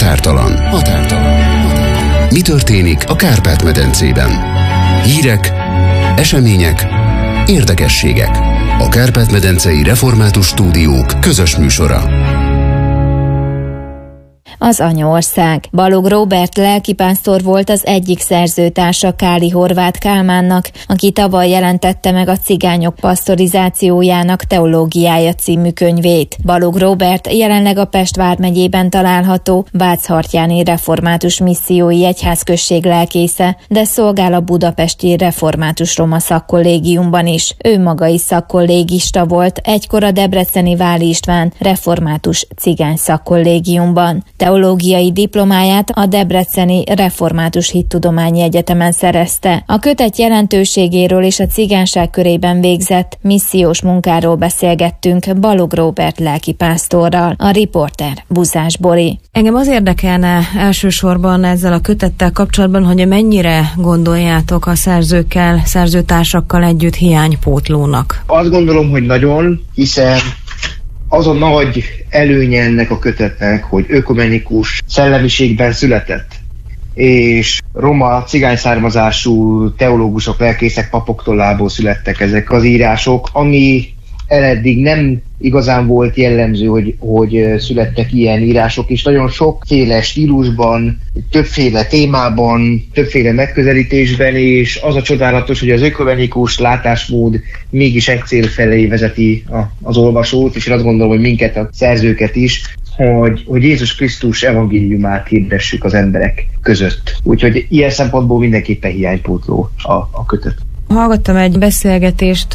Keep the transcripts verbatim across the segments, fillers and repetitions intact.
Határtalan. Határtalan. Mi történik a Kárpát-medencében? Hírek, események, érdekességek. A Kárpát-medencei Református Stúdiók közös műsora. Az anyaország. Balogh Róbert lelkipásztor volt az egyik szerzőtársa Káli Horváth Kálmánnak, aki tavaly jelentette meg a Cigányok Pasztorizációjának teológiája című könyvét. Balogh Róbert jelenleg a Pest vármegyében található Bács-Hartyáni Református Missziói Egyházközség lelkésze, de szolgál a budapesti Református Roma Szakkollégiumban is. Ő maga is szakkollégista volt, egykor a debreceni Váli István Református Cigány Szakkollégiumban. Teológiai diplomáját a Debreceni Református Hittudományi Egyetemen szerezte. A kötet jelentőségéről és a cigányság körében végzett missziós munkáról beszélgettünk Balogh Róbert lelkipásztorral. A riporter Buzás Bori. Engem az érdekelne elsősorban ezzel a kötettel kapcsolatban, hogy mennyire gondoljátok a szerzőkkel, szerzőtársakkal együtt hiánypótlónak? Azt gondolom, hogy nagyon, hiszen az a nagy előnye ennek a kötetnek, hogy ökumenikus szellemiségben született, és roma, cigány származású teológusok, lelkészek, papok tollából születtek ezek az írások, ami eddig nem igazán volt jellemző, hogy, hogy születtek ilyen írások, és nagyon sokféle stílusban, többféle témában, többféle megközelítésben, és az a csodálatos, hogy az ökumenikus látásmód mégis egy cél felé vezeti a, az olvasót, és én azt gondolom, hogy minket, a szerzőket is, hogy, hogy Jézus Krisztus evangéliumát hirdessük az emberek között. Úgyhogy ilyen szempontból mindenképpen hiánypótló a, a kötet. Hallgattam egy beszélgetést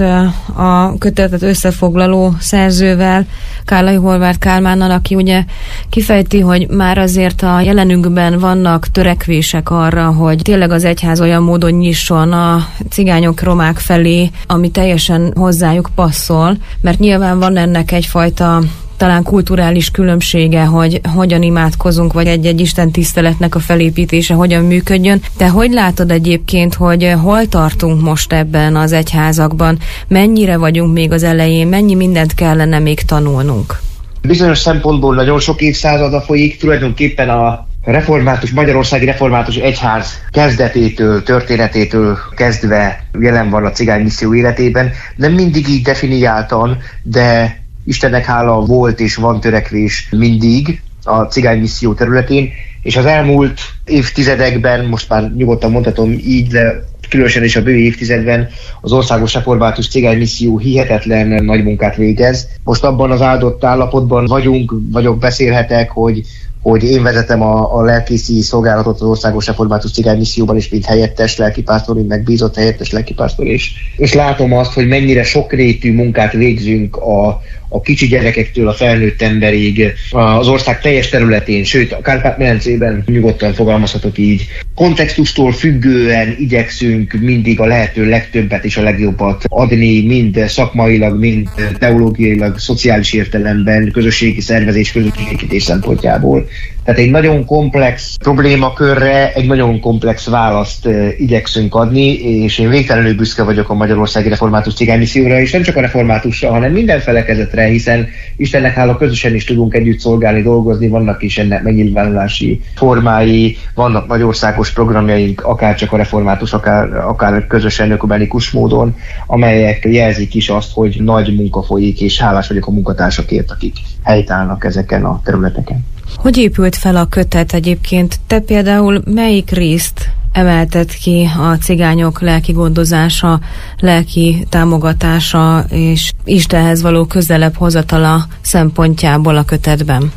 a kötetet összefoglaló szerzővel, Káli Horváth Kálmánnal, aki ugye kifejti, hogy már azért a jelenünkben vannak törekvések arra, hogy tényleg az egyház olyan módon nyisson a cigányok, romák felé, ami teljesen hozzájuk passzol, mert nyilván van ennek egyfajta talán kulturális különbsége, hogy hogyan imádkozunk, vagy egy-egy Isten tiszteletnek a felépítése hogyan működjön. Te hogy látod egyébként, hogy hol tartunk most ebben az egyházakban? Mennyire vagyunk még az elején? Mennyi mindent kellene még tanulnunk? Bizonyos szempontból nagyon sok évszázada folyik, tulajdonképpen a református, Magyarországi Református Egyház kezdetétől, történetétől kezdve jelen van a cigány misszió életében. Nem mindig így definiáltan, de Istennek hála volt és van törekvés mindig a cigány misszió területén, és az elmúlt évtizedekben, most már nyugodtan mondhatom így, de különösen is a bő évtizedben az Országos Református Cigány Misszió hihetetlen nagy munkát végez. Most abban az áldott állapotban vagyunk, vagyok, beszélhetek, hogy hogy én vezetem a, a lelkészi szolgálatot az Országos Református Cigány Misszióban is, mint helyettes lelkipásztor, mint megbízott helyettes lelkipásztor is. És látom azt, hogy mennyire sokrétű munkát végzünk a, a kicsi gyerekektől a felnőtt emberig az ország teljes területén, sőt a Kárpát-medencében nyugodtan fogalmazhatok így. Kontextustól függően igyekszünk mindig a lehető legtöbbet és a legjobbat adni, mind szakmailag, mind teológiailag, szociális értelemben, közösségi szervezés, közösségépítés szempontjából. Tehát egy nagyon komplex problémakörre egy nagyon komplex választ uh, igyekszünk adni, és én végtelenül büszke vagyok a Magyarországi Református Cigány Misszióra, és nem csak a reformátusra, hanem minden felekezetre, hiszen Istennek hála közösen is tudunk együtt szolgálni, dolgozni, vannak is ennek megnyilvánulási formái, vannak nagyországos programjaink, akár csak a református, akár, akár közösen ökumenikus módon, amelyek jelzik is azt, hogy nagy munka folyik, és hálás vagyok a munkatársakért, akik helytállnak ezeken a területeken. Hogy épült fel a kötet egyébként? Te például melyik részt emelted ki a cigányok lelki gondozása, lelki támogatása és Istenhez való közelebb hozatala szempontjából a kötetben?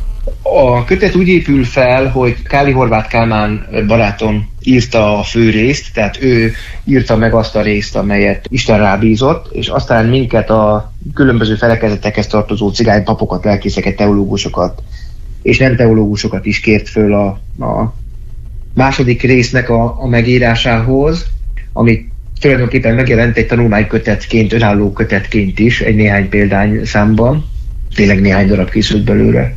A kötet úgy épül fel, hogy Káli Horváth Kálmán barátom írta a fő részt, tehát ő írta meg azt a részt, amelyet Isten rábízott, és aztán minket a különböző felekezetekhez tartozó cigánypapokat, lelkészeket, teológusokat és nem teológusokat is kért föl a, a második résznek a, a megírásához, ami tulajdonképpen megjelent egy tanulmánykötetként, önálló kötetként is, egy néhány példány számban, tényleg néhány darab készült belőle.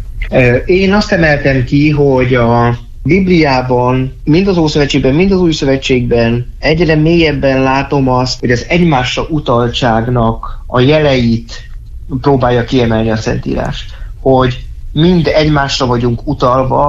Én azt emeltem ki, hogy a Bibliában, mind az Ószövetségben, mind az Új Szövetségben egyre mélyebben látom azt, hogy az egymásra utaltságnak a jeleit próbálja kiemelni a Szentírás. Hogy mind egymásra vagyunk utalva,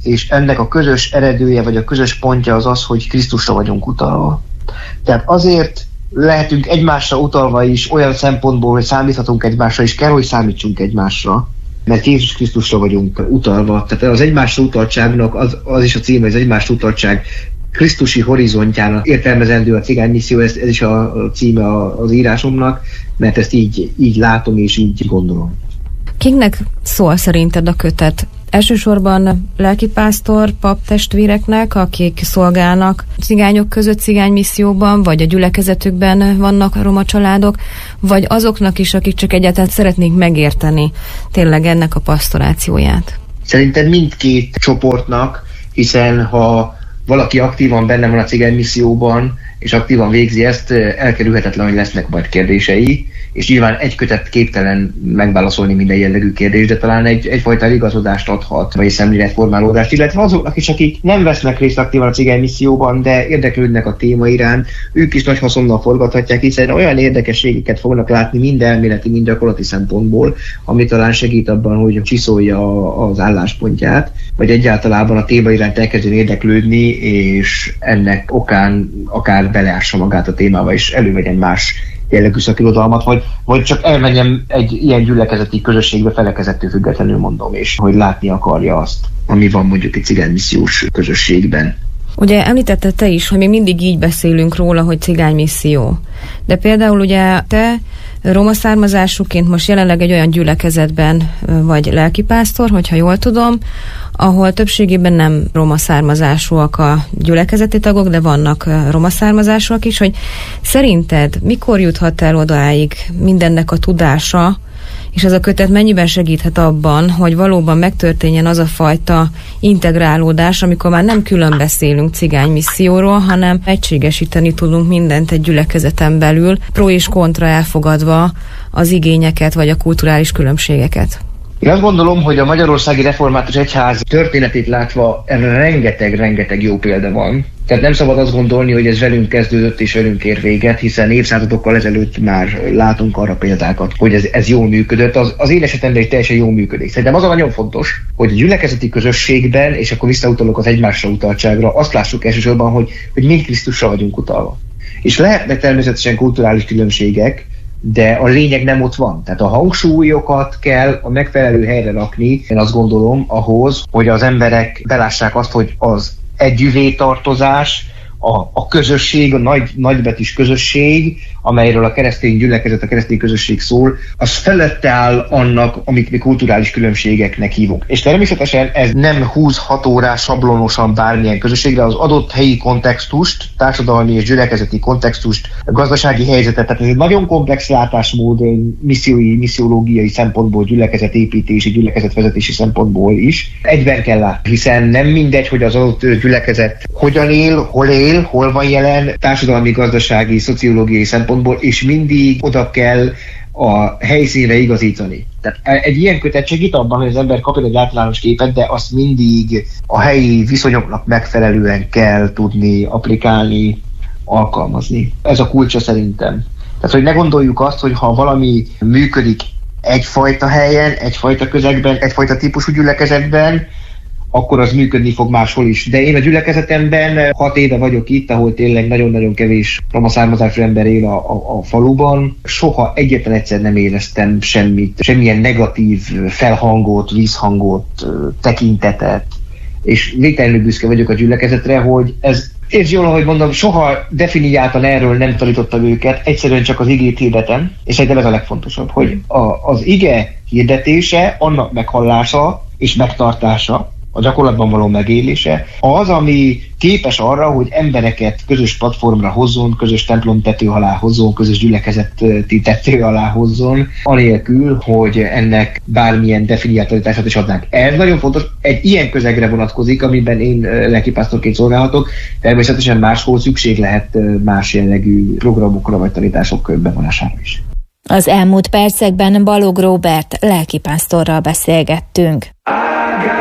és ennek a közös eredője, vagy a közös pontja az az, hogy Krisztusra vagyunk utalva. Tehát azért lehetünk egymásra utalva is olyan szempontból, hogy számíthatunk egymásra, és kell, hogy számítsunk egymásra, mert Jézus Krisztusra vagyunk utalva. Tehát az egymásra utaltságnak az, az is a címe, az egymásra utaltság krisztusi horizontjának értelmezendő a cigány misszió, ez, ez is a, a címe az írásomnak, mert ezt így, így látom és így gondolom. Kiknek szól szerinted a kötet? Elsősorban lelkipásztor, pap testvéreknek, akik szolgálnak cigányok között cigánymisszióban, vagy a gyülekezetükben vannak roma családok, vagy azoknak is, akik csak egyáltalán szeretnék megérteni tényleg ennek a pasztorációját? Szerintem mindkét csoportnak, hiszen ha valaki aktívan benne van a cigánymisszióban, és aktívan végzi ezt, elkerülhetetlen, hogy lesznek majd kérdései, és nyilván egy kötet képtelen megválaszolni minden jellegű kérdést, de talán egy, egyfajta igazodást adhat, vagy szemléletformálódást, illetve azoknak is, akik nem vesznek részt aktívan a cigánymisszióban, de érdeklődnek a téma iránt, ők is nagy haszonnal forgathatják, hiszen olyan érdekességeket fognak látni mind elméleti, mind gyakorlati szempontból, ami talán segít abban, hogy csiszolja az álláspontját, vagy egyáltalában a téma iránt elkezdjen érdeklődni, és ennek okán akár beleássa magát a témába, és elővegyen más jellegű szakirodalmat, vagy, vagy csak elmenjem egy ilyen gyülekezeti közösségbe felekezettől függetlenül, mondom, és hogy látni akarja azt, ami van mondjuk egy cigánymissziós közösségben. Ugye említetted te is, hogy még mindig így beszélünk róla, hogy cigánymisszió. De például ugye te roma származásúként most jelenleg egy olyan gyülekezetben vagy lelkipásztor, hogyha jól tudom, ahol többségében nem roma származásúak a gyülekezeti tagok, de vannak roma származásúak is, hogy szerinted mikor juthat el odáig mindennek a tudása, és ez a kötet mennyiben segíthet abban, hogy valóban megtörténjen az a fajta integrálódás, amikor már nem külön beszélünk cigánymisszióról, hanem egységesíteni tudunk mindent egy gyülekezeten belül, pro és kontra elfogadva az igényeket vagy a kulturális különbségeket. Én azt gondolom, hogy a Magyarországi Református Egyház történetét látva erre rengeteg-rengeteg jó példa van. Tehát nem szabad azt gondolni, hogy ez velünk kezdődött és velünk ér véget, hiszen évszázadokkal ezelőtt már látunk arra példákat, hogy ez, ez jól működött. Az, az én esetemben is teljesen jól működik. Szerintem az a nagyon fontos, hogy a gyülekezeti közösségben, és akkor visszautalok az egymásra utaltságra, azt lássuk elsősorban, hogy, hogy mind Krisztusra vagyunk utalva. És lehetnek természetesen kulturális különbségek, de a lényeg nem ott van. Tehát a hangsúlyokat kell a megfelelő helyre rakni, én azt gondolom, ahhoz, hogy az emberek belássák azt, hogy az együvé tartozás, a, a közösség, a nagy, nagybetűs közösség, amelyről a keresztény gyülekezet, a keresztény közösség szól, az felette áll annak, amit mi kulturális különbségeknek hívunk. És természetesen ez nem húzhat órás sablonosan bármilyen közösségre, az adott helyi kontextust, társadalmi és gyülekezeti kontextust, gazdasági helyzetet, tehát ez egy nagyon komplex látásmód missziói, missziológiai szempontból, gyülekezetépítési, gyülekezetvezetési szempontból is. Egyben kell látni, hiszen nem mindegy, hogy az adott gyülekezet hogyan él, hol él, hol van jelen, társadalmi, gazdasági, szociológiai szempontból, és mindig oda kell a helyszínre igazítani. Tehát egy ilyen kötet segít abban, hogy az ember kapjon egy általános képet, de azt mindig a helyi viszonyoknak megfelelően kell tudni applikálni, alkalmazni. Ez a kulcsa szerintem. Tehát, hogy ne gondoljuk azt, hogy ha valami működik egyfajta helyen, egyfajta közegben, egyfajta típusú gyülekezetben, akkor az működni fog máshol is. De én a gyülekezetemben hat éve vagyok itt, ahol tényleg nagyon-nagyon kevés roma származású ember él a, a, a faluban. Soha egyetlen egyszer nem éreztem semmit, semmilyen negatív felhangot, vízhangot, tekintetet. És végtelenül büszke vagyok a gyülekezetre, hogy ez és jól, ahogy mondom, soha definiáltan erről nem tanítottam őket, egyszerűen csak az igét hirdetem, és szerintem ez a legfontosabb, hogy a, az ige hirdetése, annak meghallása és megtartása, a gyakorlatban való megélése, az, ami képes arra, hogy embereket közös platformra hozzon, közös templom tető alá hozzon, közös gyülekezeti tető alá hozzon, anélkül, hogy ennek bármilyen definiáltatását is adnánk. Ez nagyon fontos, egy ilyen közegre vonatkozik, amiben én lelkipásztorként szolgálhatok, természetesen máshol szükség lehet más jellegű programokra vagy tanítások bevonására is. Az elmúlt percekben Balogh Róbert lelkipásztorral beszélgettünk.